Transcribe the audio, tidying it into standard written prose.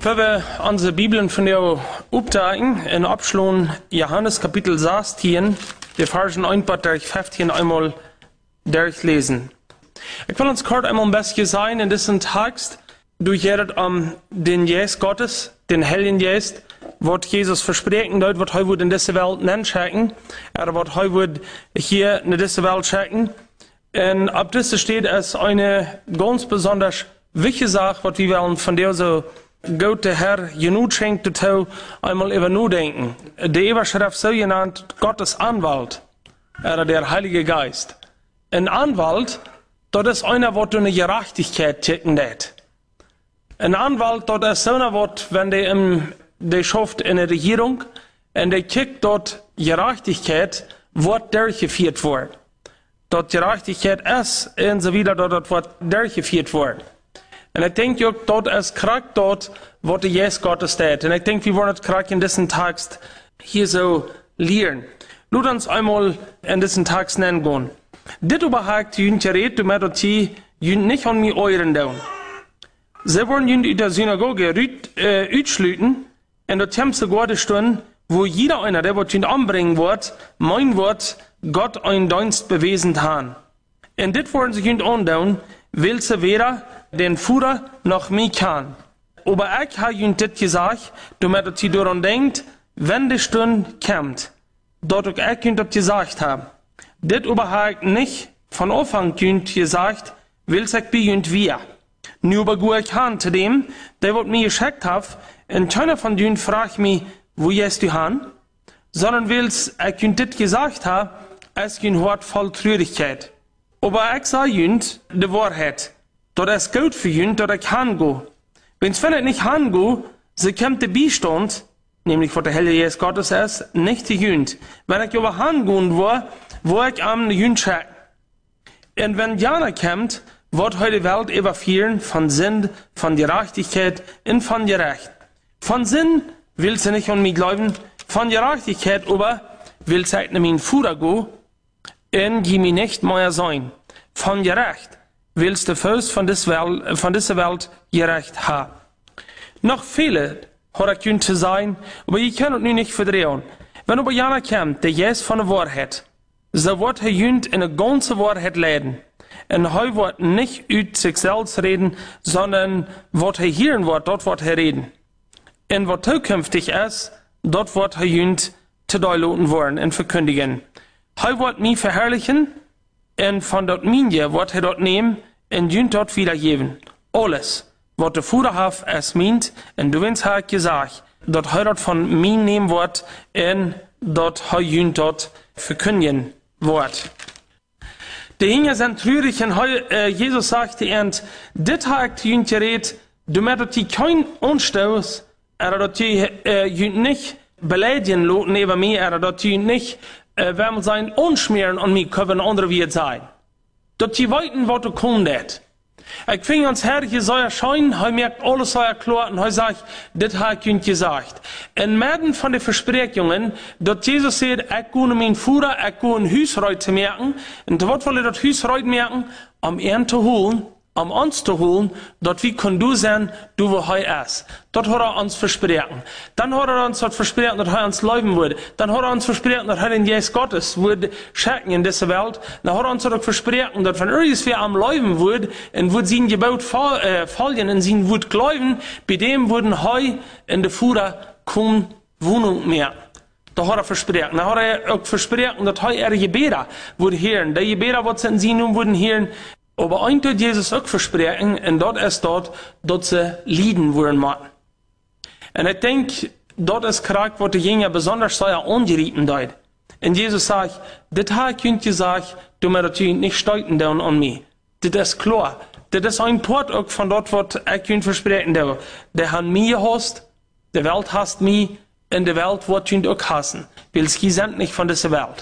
Wenn wir unsere Bibeln von der aufdecken, in Abschluss Johannes Kapitel 16, die Versen 1 bis 15 einmal durchlesen. Ich will uns kurz einmal ein bisschen sagen, in diesem Text, durch den Geist Gottes, den Heiligen Geist, wird Jesus versprechen, dort wird heute in dieser Welt nicht schicken, wird heute hier in dieser Welt schicken. Und ab das steht es eine ganz besonders wichtige Sache, was wir wollen von der so Gott der Herr genug schenkt, einmal über nur denken. Die Überschrift so genannt, Gottes Anwalt, der Heilige Geist. Ein Anwalt, das ist einer, der eine Gerechtigkeit checken lässt. Ein Anwalt, das ist so einer, wenn der schafft in der Regierung, und der kickt dort Gerechtigkeit, wird durchgeführt wird. Dort Gerechtigkeit ist, und so wieder, dort wird durchgeführt wird. Und ich denke auch, dort ist krank dort, wo der Jesus Gottes steht. Und ich denke, wir wollen es krank in diesem Text hier so lernen. Lass uns einmal in diesen Text nennen gehen. Dit überhaupt jünt gerät, du mit die jünt nicht an mir euren Down. Sie wollen jünt in der Synagoge utschlüten, und dort haben sie gerade Stunden, wo jeder einer, der was jünt anbringen wird, mein Wort, Gott einen Dienst bewiesen haben. Und dit wollen sie jünt andown, will sie weder den Führer noch mich kann. Aber ich habe jünt dit gesagt, damit sie daran denkt, wenn die Stunde kommt, dort auch ich jünt gesagt haben. Dit überhaupt nicht von Anfang jünt gesagt, will sich bei jünt wir. Nur aber gut kann zu dem, der wird mir geschickt hat, und keiner von jünt fragt mich, wo jest du han? Sondern will's, ich jünt dit gesagt haben, es jünt Wort voll Traurigkeit. Aber ich sage jünt die Wahrheit. Dort ist gut für jünt, dort ich hango. Wenn's wenn ich nicht hango, so kommt der Beistand, nämlich was der Heilige Geist Gottes ist, nicht die jünt. Wenn ich aber hangoen wo ich am jünt schauen. Und wenn Jana kommt, wird heute die Welt überfielen von Sinn, von Gerechtigkeit und von Gerecht. Von Sinn will sie nicht an mich glauben, von Gerechtigkeit aber will sie nicht mein Führer gehen, und die mir nicht mehr sein. Von Gerecht willst du Fuß von dieser Welt gerecht haben. Noch viele hat ich zu sein, aber ich kann es nun nicht verdrehen. Wenn aber Jana kommt, der Jesus von der Wahrheit, so wird er jünt in eine ganze Wahrheit leiden. Und er wird nicht über sich selbst reden, sondern was er hören wird, dort wird er reden. Und was zukünftig ist, dort wird er jünt zu deuten worden und verkündigen. Er wird mich verherrlichen, und von dort Minje wird er dort nehmen und jünt dort wiedergeben. Alles, was der Führer hat, es meint, und du hast halt gesagt, dort er dort von mir nehmen wird, und dort er jünt dort verkündigen wird. Die Jünger sind traurig, und Jesus sagte ihnen, dit hat jünt gerät, du möchtest die kein Unstoß, dort jünt nicht beleidigen loten über mich, dort jünt nicht werden sein unschmieren an mich, können andere wie es sein. Dort die weiten, was du kommt. Ich finde uns Herr, hier soll er scheinen, er merkt alles soll er klar, und er sagt, das hat ich gesagt. In Märden von den Versprechungen, dort Jesus sagt, ich gehe mein Führer, ich gehe ein Hausreut zu merken, und dort will er das Hausreut merken, um ihn zu holen, um uns zu holen, dort wie kann du sein, du wo er ist. Dort hat er uns versprechen. Dann hat er uns dort versprechen, dass er uns leben würde. Dann hat er uns versprechen, dass er den Geist Gottes würde schenken in dieser Welt. Dann hat er uns dort versprechen, dass wenn irgendwer am leben würde, und würde sein Gebot folgen, und sein würde glauben, bei dem würden heu in der Führer kaum Wohnung mehr. Da hat er versprechen. Dann hat er auch versprechen, dass heu ihre Gebete würde hören. Die Gebete, was sie in sie nun würden hören, aber ein tut Jesus auch versprechen, und dort ist dort, dass sie lieben würden machen. Und ich denke, dort ist krank, wo die Jünger besonders sehr angerieben dort. Und Jesus sagt, das hat ich gesagt, du möchtest nicht stolten an mich. Das ist klar. Das ist ein Port auch von dort, was ich versprechen darf. Der hat mich gehasst, die Welt hasst mich, und die Welt wird ihn auch hassen. Weil sie sind nicht von dieser Welt.